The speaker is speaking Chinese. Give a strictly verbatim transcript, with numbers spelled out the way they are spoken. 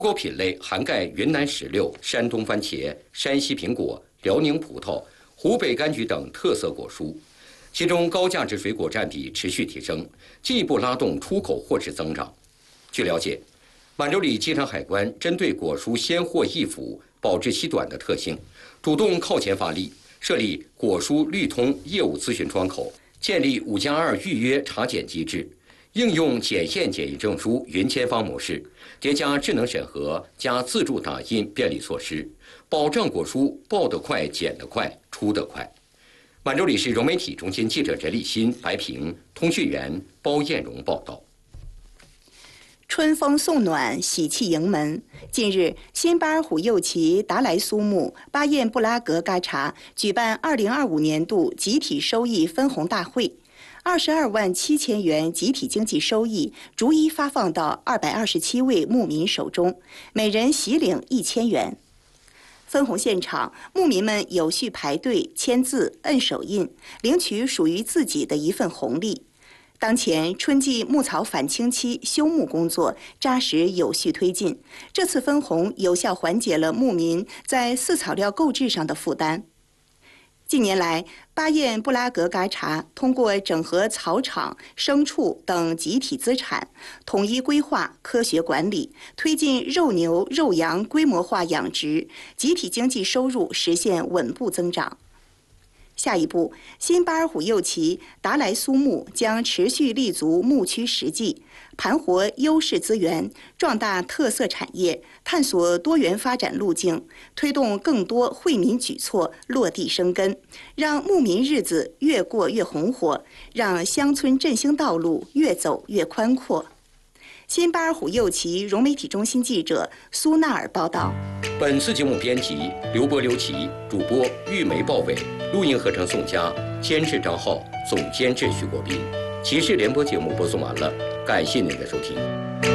果品类涵盖云南石榴、山东番茄、山西苹果、辽宁葡萄、湖北柑橘等特色果蔬，其中高价值水果占比持续提升，进一步拉动出口货值增长。据了解，满洲里机场海关针对果蔬鲜货易腐、保质期短的特性，主动靠前发力，设立果蔬绿通业务咨询窗口，建立五加二预约查检机制。应用检验检疫证书云签发模式，叠加智能审核加自助打印便利措施，保障果蔬报得快、检得快、出得快。满洲里市融媒体中心记者任立新、白平，通讯员包艳荣报道。 春风送暖，喜气迎门。近日，新巴尔虎右旗达莱苏木巴彦布拉格嘎查举办二零二五年度集体收益分红大会。二十二万七千元集体经济收益逐一发放到二百二十七位牧民手中，每人喜领一千元。分红现场，牧民们有序排队签字、摁手印，领取属于自己的一份红利。当前春季牧草返青期休牧工作扎实有序推进，这次分红有效缓解了牧民在饲草料购置上的负担。近年来，巴彦布拉格嘎查通过整合草场、牲畜等集体资产，统一规划、科学管理，推进肉牛、肉羊规模化养殖，集体经济收入实现稳步增长。下一步，新巴尔虎右旗达莱苏木将持续立足牧区实际，盘活优势资源，壮大特色产业，探索多元发展路径，推动更多惠民举措落地生根，让牧民日子越过越红火，让乡村振兴道路越走越宽阔。新巴尔虎右旗融媒体中心记者苏纳尔报道。 本次节目编辑刘波、刘琦，主播玉梅、鲍伟，录音合成宋佳，监制张浩，总监制徐国斌。骑士联播节目播送完了，感谢您的收听。